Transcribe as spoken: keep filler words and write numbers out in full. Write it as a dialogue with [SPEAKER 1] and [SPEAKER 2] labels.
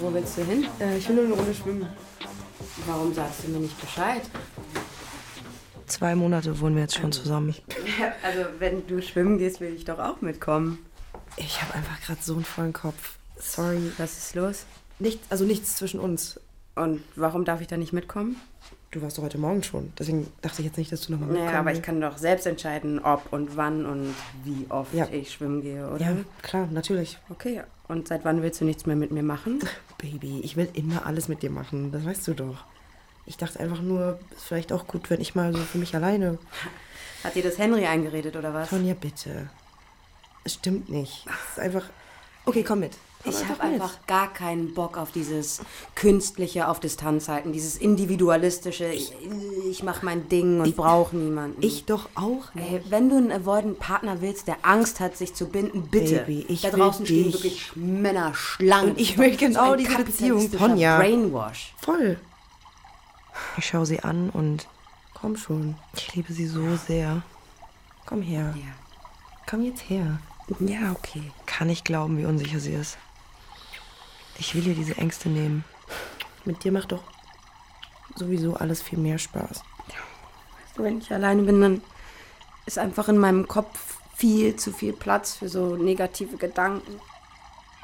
[SPEAKER 1] Wo willst du hin?
[SPEAKER 2] Äh, ich will nur eine Runde schwimmen.
[SPEAKER 1] Warum sagst du mir nicht Bescheid?
[SPEAKER 2] Zwei Monate wohnen wir jetzt schon zusammen.
[SPEAKER 1] Also, wenn du schwimmen gehst, will ich doch auch mitkommen.
[SPEAKER 2] Ich habe einfach gerade so einen vollen Kopf. Sorry.
[SPEAKER 1] Was ist los?
[SPEAKER 2] Nichts, also nichts zwischen uns.
[SPEAKER 1] Und warum darf ich da nicht mitkommen?
[SPEAKER 2] Du warst doch heute Morgen schon. Deswegen dachte ich jetzt nicht, dass du nochmal mitkommst.
[SPEAKER 1] Naja, aber ich kann doch selbst entscheiden, ob und wann und wie oft
[SPEAKER 2] ja.
[SPEAKER 1] ich schwimmen gehe, oder?
[SPEAKER 2] Ja, klar, natürlich.
[SPEAKER 1] Okay, und seit wann willst du nichts mehr mit mir machen?
[SPEAKER 2] Baby, ich will immer alles mit dir machen. Das weißt du doch. Ich dachte einfach nur, ist vielleicht auch gut, wenn ich mal so für mich alleine...
[SPEAKER 1] Hat dir das Henry eingeredet, oder was?
[SPEAKER 2] Sonja, bitte. Es stimmt nicht. Es ist einfach... Okay, komm mit. Komm
[SPEAKER 1] Ich
[SPEAKER 2] einfach
[SPEAKER 1] habe
[SPEAKER 2] mit.
[SPEAKER 1] einfach gar keinen Bock auf dieses Künstliche auf Distanz halten, dieses Individualistische. Ich, ich mache mein Ding und brauche niemanden.
[SPEAKER 2] Ich doch auch nicht.
[SPEAKER 1] Ey, wenn du einen avoidant Partner willst, der Angst hat, sich zu binden, bitte.
[SPEAKER 2] Baby, ich
[SPEAKER 1] da draußen
[SPEAKER 2] will
[SPEAKER 1] stehen
[SPEAKER 2] dich.
[SPEAKER 1] wirklich Männer, Schlangen.
[SPEAKER 2] Und ich will genau
[SPEAKER 1] so ein
[SPEAKER 2] diese Beziehung,
[SPEAKER 1] kapitalistischer
[SPEAKER 2] Tonja.
[SPEAKER 1] Brainwash.
[SPEAKER 2] Voll. Ich schaue sie an und komm schon. Ich liebe sie so sehr. Komm her.
[SPEAKER 1] Ja.
[SPEAKER 2] Komm jetzt her.
[SPEAKER 1] Ja, okay.
[SPEAKER 2] Kann nicht glauben, wie unsicher sie ist. Ich will ihr diese Ängste nehmen. Mit dir macht doch sowieso alles viel mehr Spaß.
[SPEAKER 1] Weißt du, wenn ich alleine bin, dann ist einfach in meinem Kopf viel zu viel Platz für so negative Gedanken.